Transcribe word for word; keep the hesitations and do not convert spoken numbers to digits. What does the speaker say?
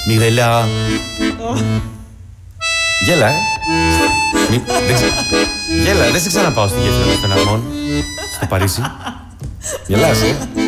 Μιρελά. Γέλα, ε. Μη... δεν ξε... Γέλα, δεν σε ξαναπάω στη γέφυρα των Αρμών. Στο Παρίσι. Γελάς, ε.